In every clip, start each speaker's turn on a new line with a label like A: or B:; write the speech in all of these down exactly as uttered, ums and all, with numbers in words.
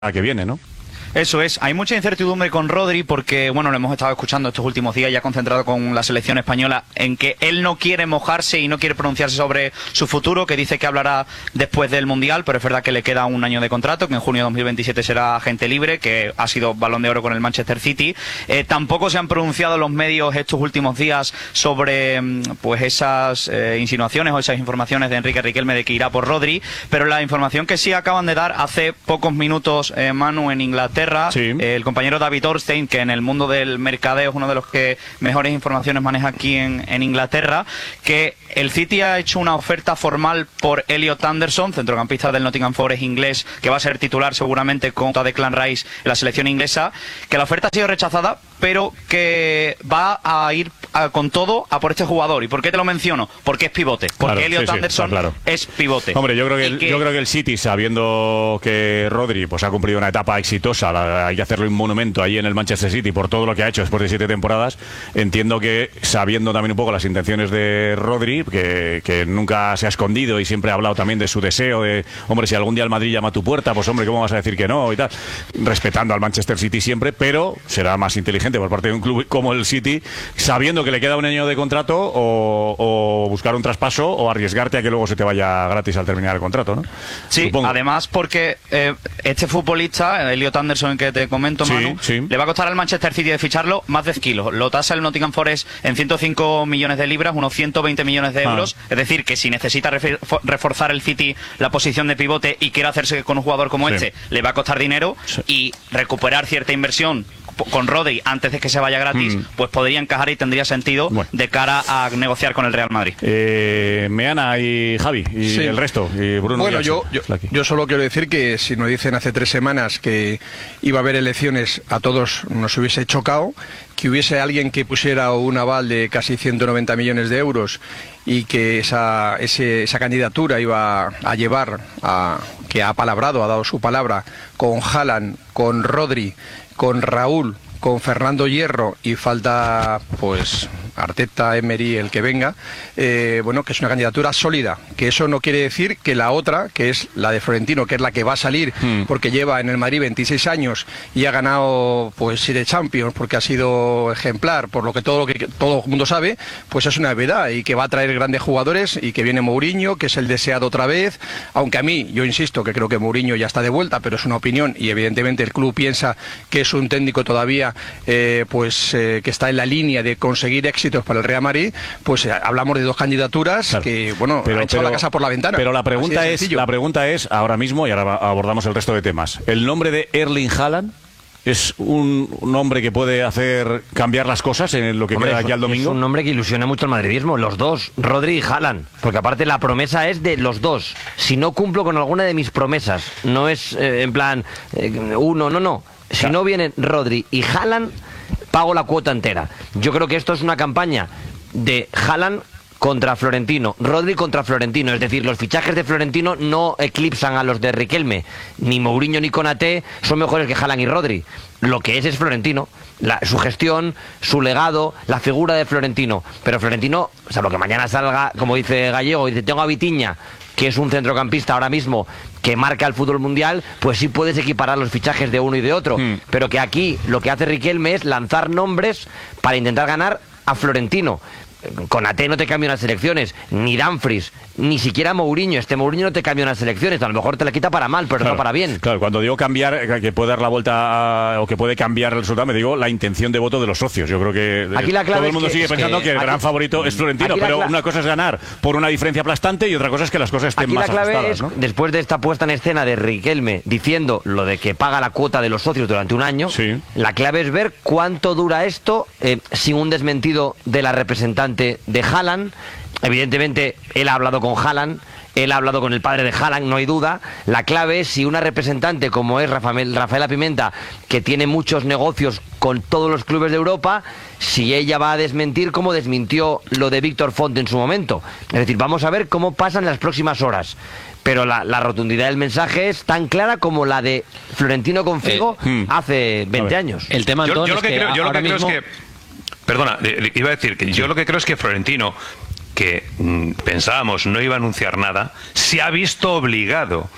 A: que viene, ¿no?
B: Eso es, hay mucha incertidumbre con Rodri porque, bueno, lo hemos estado escuchando estos últimos días, ya concentrado con la selección española, en que él no quiere mojarse y no quiere pronunciarse sobre su futuro, que dice que hablará después del Mundial, pero es verdad que le queda un año de contrato, que en junio de dos mil veintisiete será agente libre, que ha sido Balón de Oro con el Manchester City. Eh, tampoco se han pronunciado los medios estos últimos días sobre pues esas eh, insinuaciones o esas informaciones de Enrique Riquelme de que irá por Rodri, pero la información que sí acaban de dar hace pocos minutos, eh, Manu, en Inglaterra, Sí. Eh, el compañero David Ornstein, que en el mundo del mercadeo es uno de los que mejores informaciones maneja aquí en, en Inglaterra, que el City ha hecho una oferta formal por Elliot Anderson, centrocampista del Nottingham Forest inglés, que va a ser titular seguramente con Declan Rice en la selección inglesa, que la oferta ha sido rechazada, pero que va a ir a, con todo a por este jugador. ¿Y por qué te lo menciono? Porque es pivote. Porque claro, Elliot sí, Anderson sí, claro. es pivote.
A: Hombre, yo creo que, el, que... yo creo que el City, sabiendo que Rodri pues ha cumplido una etapa exitosa, la, hay que hacerle un monumento ahí en el Manchester City por todo lo que ha hecho después de siete temporadas, entiendo que, sabiendo también un poco las intenciones de Rodri, que, que nunca se ha escondido y siempre ha hablado también de su deseo de, hombre, si algún día el Madrid llama a tu puerta, pues hombre, ¿cómo vas a decir que no? Y tal, respetando al Manchester City siempre, pero será más inteligente por parte de un club como el City, sabiendo que le queda un año de contrato, o, o buscar un traspaso o arriesgarte a que luego se te vaya gratis al terminar el contrato, ¿no?
B: Sí, Supongo. Además porque eh, este futbolista, Elliot Anderson, que te comento, sí, Manu, sí. le va a costar al Manchester City de ficharlo más de diez kilos. Lo tasa el Nottingham Forest en ciento cinco millones de libras, unos ciento veinte millones de euros. Ah. Es decir, que si necesita reforzar el City la posición de pivote y quiere hacerse con un jugador como sí. este, le va a costar dinero, sí. y recuperar cierta inversión con Rodri antes de que se vaya gratis, mm. pues podría encajar y tendría sentido bueno. de cara a negociar con el Real Madrid.
A: Eh, Meana y Javi y sí. el resto, y Bruno.
C: Bueno, yo, yo, yo solo quiero decir que si nos dicen hace tres semanas que iba a haber elecciones, a todos nos hubiese chocado, que hubiese alguien que pusiera un aval de casi ciento noventa millones de euros y que esa, ese, esa candidatura iba a llevar a que ha palabrado, ha dado su palabra con Haaland, con Rodri, con Raúl, con Fernando Hierro, y falta pues Arteta, Emery, el que venga, eh, bueno, que es una candidatura sólida, que eso no quiere decir que la otra, que es la de Florentino, que es la que va a salir, mm. porque lleva en el Madrid veintiséis años y ha ganado pues siete Champions, porque ha sido ejemplar, por lo que todo lo que todo el mundo sabe, pues es una verdad, y que va a traer grandes jugadores, y que viene Mourinho, que es el deseado otra vez, aunque a mí, yo insisto, que creo que Mourinho ya está de vuelta, pero es una opinión, y evidentemente el club piensa que es un técnico todavía eh, pues eh, que está en la línea de conseguir éxito para el Real Madrid. Pues eh, hablamos de dos candidaturas, claro. que, bueno, pero, han echado pero, la casa por la ventana.
A: Pero la pregunta es, la pregunta es, ahora mismo, y ahora abordamos el resto de temas, ¿el nombre de Erling Haaland es un nombre que puede hacer cambiar las cosas en lo que Hombre, queda aquí al domingo?
D: Es un nombre que ilusiona mucho al madridismo, los dos, Rodri y Haaland, porque aparte la promesa es de los dos. Si no cumplo con alguna de mis promesas, no es eh, en plan eh, uno, no, no. Si claro. no vienen Rodri y Haaland, pago la cuota entera. Yo creo que esto es una campaña de Haaland contra Florentino, Rodri contra Florentino, es decir, los fichajes de Florentino no eclipsan a los de Riquelme, ni Mourinho ni Konaté son mejores que Haaland y Rodri. Lo que es es Florentino, la, su gestión, su legado, la figura de Florentino. Pero Florentino, o sea, lo que mañana salga, como dice Gallego, dice, tengo a Vitinha, que es un centrocampista ahora mismo que marca el fútbol mundial, pues sí puedes equiparar los fichajes de uno y de otro. Mm. Pero que aquí lo que hace Riquelme es lanzar nombres para intentar ganar a Florentino. Konaté no te cambia unas selecciones, ni Dumfries, ni siquiera Mourinho. Este Mourinho no te cambia unas selecciones, a lo mejor te la quita para mal, pero claro, no para bien.
A: Claro, cuando digo cambiar, que puede dar la vuelta a, o que puede cambiar el resultado, me digo la intención de voto de los socios. Yo creo que
D: aquí la clave
A: todo el mundo
D: es que,
A: sigue pensando que, que el
D: aquí,
A: gran favorito es Florentino, pero una cosa es ganar por una diferencia aplastante y otra cosa es que las cosas estén
D: aquí
A: más
D: la clave
A: ajustadas,
D: es,
A: ¿no?
D: Después de esta puesta en escena de Riquelme diciendo lo de que paga la cuota de los socios durante un año,
A: sí.
D: la clave es ver cuánto dura esto eh, sin un desmentido de la representante de Haaland. Evidentemente, él ha hablado con Haaland, él ha hablado con el padre de Haaland, no hay duda. La clave es si una representante como es Rafael, Rafaela Pimenta, que tiene muchos negocios con todos los clubes de Europa, si ella va a desmentir como desmintió lo de Víctor Font en su momento. Es decir, vamos a ver cómo pasan las próximas horas. Pero la, la rotundidad del mensaje es tan clara como la de Florentino con Figo eh, hace veinte años.
E: El tema, Antón,
F: yo, yo lo que,
E: es que
F: creo, yo lo que
E: mismo...
F: creo es que... Perdona, iba a decir que yo lo que creo es que Florentino, que mmm, pensábamos no iba a anunciar nada, se ha visto obligado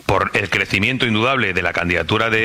F: por el crecimiento indudable de la candidatura de